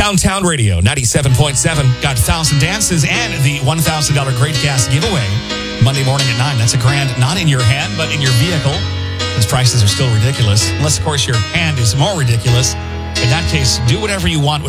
Downtown Radio, 97.7. Got 1,000 dances and the $1,000 Great Gas giveaway Monday morning at 9. That's a grand, not in your hand, but in your vehicle. Those prices are still ridiculous. Unless, of course, your hand is more ridiculous. In that case, do whatever you want with